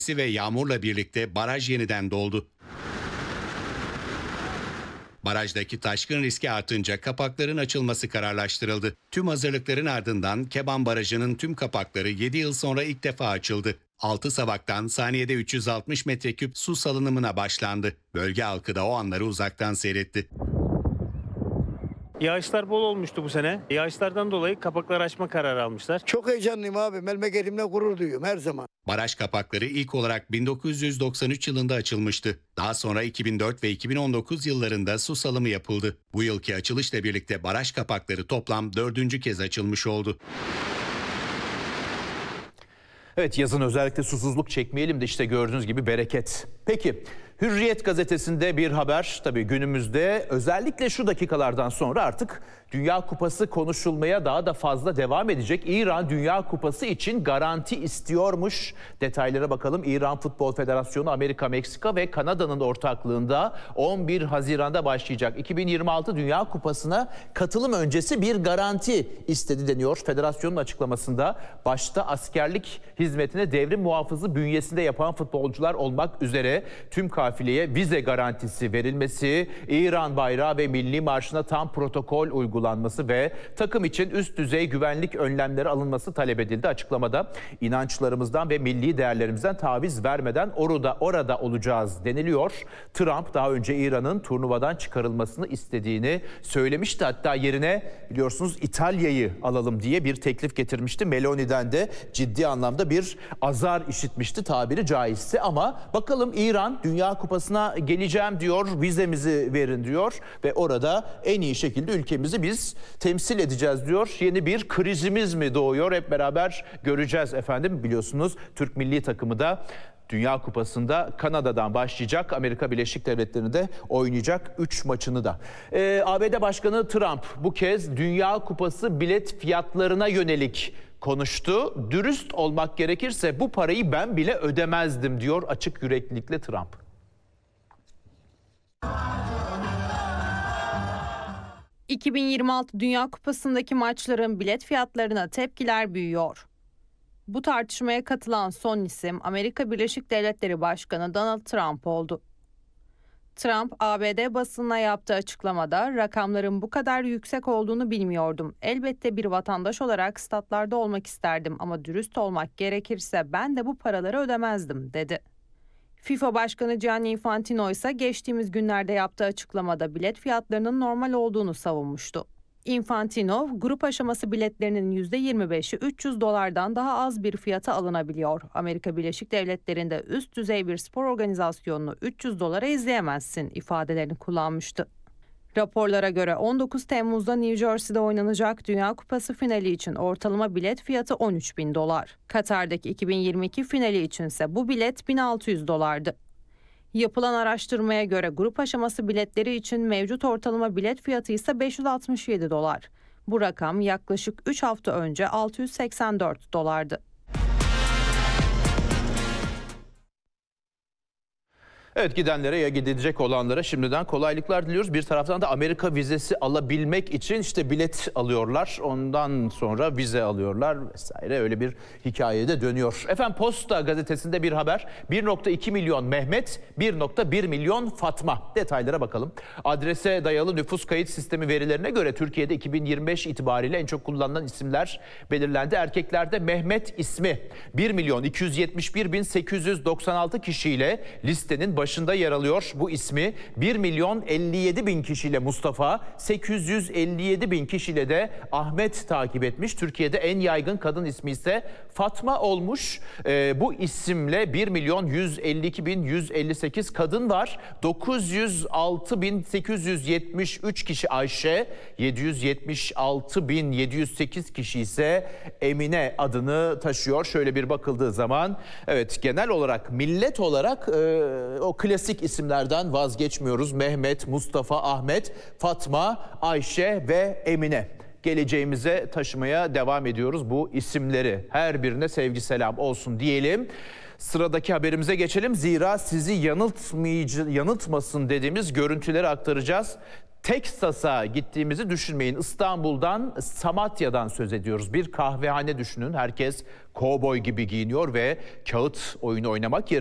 ve yağmurla birlikte baraj yeniden doldu. Barajdaki taşkın riski artınca kapakların açılması kararlaştırıldı. Tüm hazırlıkların ardından Keban Barajı'nın tüm kapakları 7 yıl sonra ilk defa açıldı. 6 savaktan saniyede 360 metreküp su salınımına başlandı. Bölge halkı da o anları uzaktan seyretti. Yağışlar bol olmuştu bu sene. Yağışlardan dolayı kapakları açma kararı almışlar. Çok heyecanlıyım abi. Memleketimle gurur duyuyorum her zaman. Baraj kapakları ilk olarak 1993 yılında açılmıştı. Daha sonra 2004 ve 2019 yıllarında su salımı yapıldı. Bu yılki açılışla birlikte baraj kapakları toplam 4. kez açılmış oldu. Evet, yazın özellikle susuzluk çekmeyelim de işte gördüğünüz gibi bereket. Peki Hürriyet gazetesinde bir haber, tabii günümüzde özellikle şu dakikalardan sonra artık Dünya Kupası konuşulmaya daha da fazla devam edecek. İran Dünya Kupası için garanti istiyormuş. Detaylara bakalım. İran Futbol Federasyonu Amerika, Meksika ve Kanada'nın ortaklığında 11 Haziran'da başlayacak 2026 Dünya Kupası'na katılım öncesi bir garanti istedi deniyor. Federasyonun açıklamasında başta askerlik hizmetine devrim muhafızı bünyesinde yapan futbolcular olmak üzere tüm kafileye vize garantisi verilmesi, İran bayrağı ve milli marşına tam protokol uygulanması ve takım için üst düzey güvenlik önlemleri alınması talep edildi. Açıklamada inançlarımızdan ve milli değerlerimizden taviz vermeden orada olacağız deniliyor. Trump daha önce İran'ın turnuvadan çıkarılmasını istediğini söylemişti. Hatta yerine biliyorsunuz İtalya'yı alalım diye bir teklif getirmişti. Meloni'den de ciddi anlamda bir azar işitmişti tabiri caizse, ama bakalım İran Dünya Kupası'na geleceğim diyor, vizemizi verin diyor ve orada en iyi şekilde ülkemizi biz temsil edeceğiz diyor. Yeni bir krizimiz mi doğuyor? Hep beraber göreceğiz efendim. Biliyorsunuz Türk milli takımı da Dünya Kupası'nda Kanada'dan başlayacak. Amerika Birleşik Devletleri'nde oynayacak 3 maçını da. ABD Başkanı Trump bu kez Dünya Kupası bilet fiyatlarına yönelik konuştu. Dürüst olmak gerekirse bu parayı ben bile ödemezdim diyor açık yüreklilikle Trump. ...2026 Dünya Kupası'ndaki maçların bilet fiyatlarına tepkiler büyüyor. Bu tartışmaya katılan son isim Amerika Birleşik Devletleri Başkanı Donald Trump oldu. Trump, ABD basınına yaptığı açıklamada rakamların bu kadar yüksek olduğunu bilmiyordum. Elbette bir vatandaş olarak statlarda olmak isterdim ama dürüst olmak gerekirse ben de bu paraları ödemezdim, dedi. FIFA Başkanı Gianni Infantino ise geçtiğimiz günlerde yaptığı açıklamada bilet fiyatlarının normal olduğunu savunmuştu. Infantino, grup aşaması biletlerinin %25'i 300 dolardan daha az bir fiyata alınabiliyor. Amerika Birleşik Devletleri'nde üst düzey bir spor organizasyonunu 300 dolara izleyemezsin ifadelerini kullanmıştı. Raporlara göre 19 Temmuz'da New Jersey'de oynanacak Dünya Kupası finali için ortalama bilet fiyatı 13.000 dolar. Katar'daki 2022 finali içinse bu bilet 1.600 dolardı. Yapılan araştırmaya göre grup aşaması biletleri için mevcut ortalama bilet fiyatı ise 567 dolar. Bu rakam yaklaşık 3 hafta önce 684 dolardı. Evet, gidenlere ya gidecek olanlara şimdiden kolaylıklar diliyoruz. Bir taraftan da Amerika vizesi alabilmek için işte bilet alıyorlar. Ondan sonra vize alıyorlar vesaire, öyle bir hikayede dönüyor. Efendim Posta gazetesinde bir haber. 1.2 milyon Mehmet, 1.1 milyon Fatma. Detaylara bakalım. Adrese dayalı nüfus kayıt sistemi verilerine göre Türkiye'de 2025 itibariyle en çok kullanılan isimler belirlendi. Erkeklerde Mehmet ismi 1.271.896 kişiyle listenin başında yer alıyor. Bu ismi 1.057.000 kişiyle Mustafa, 857.000 kişiyle de Ahmet takip etmiş. Türkiye'de en yaygın kadın ismi ise Fatma olmuş. Bu isimle 1.152.158 kadın var. 906.873 kişi Ayşe, 776.708 kişi ise Emine adını taşıyor. Şöyle bir bakıldığı zaman evet, genel olarak millet olarak o klasik isimlerden vazgeçmiyoruz. Mehmet, Mustafa, Ahmet, Fatma, Ayşe ve Emine. Geleceğimize taşımaya devam ediyoruz bu isimleri. Her birine sevgi selam olsun diyelim. Sıradaki haberimize geçelim. Zira sizi yanıltmasın dediğimiz görüntüleri aktaracağız. Teksas'a gittiğimizi düşünmeyin. İstanbul'dan, Samatya'dan söz ediyoruz. Bir kahvehane düşünün. Herkes kovboy gibi giyiniyor ve kağıt oyunu oynamak yerine